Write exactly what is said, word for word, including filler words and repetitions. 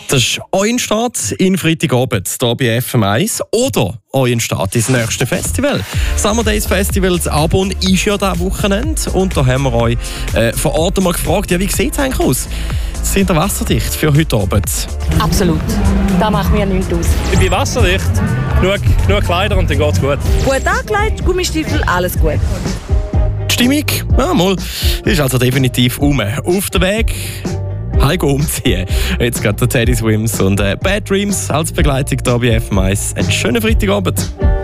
Das ist euer Start in Freitagabend hier bei F M eins oder euer Start ins nächste Festival. Summer Days Festival in Arbon ist ja dieses Wochenende und da haben wir euch äh, vor Ort mal gefragt, ja, wie sieht es eigentlich aus? Sind ihr wasserdicht für heute Abend? Absolut. Da macht mir nichts aus. Ich bin wasserdicht, genug, genug Kleider und dann geht's gut. Gut angelegt, Gummistiefel, alles gut. Die Stimmung, ja, mal, ist also definitiv um. Auf dem Weg heim umziehen. Jetzt geht der Teddy Swims und äh, Bad Dreams als Begleitung hier bei F M eins. Einen schönen Freitagabend.